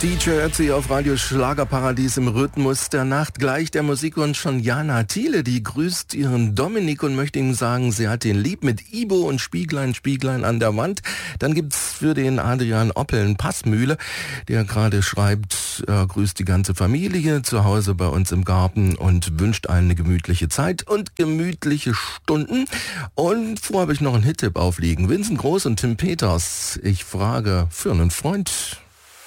DJ Ötzi auf Radio Schlagerparadies im Rhythmus der Nacht. Gleich der Musikwunsch von Jana Thiele, die grüßt ihren Dominik und möchte ihm sagen, sie hat den lieb mit Ibo und Spieglein, Spieglein an der Wand. Dann gibt's für den Adrian Oppeln Passmühle, der gerade schreibt, er grüßt die ganze Familie zu Hause bei uns im Garten und wünscht allen eine gemütliche Zeit und gemütliche Stunden. Und vorher habe ich noch einen Hit-Tipp auflegen. Vincent Groß und Tim Peters. Ich frage für einen Freund.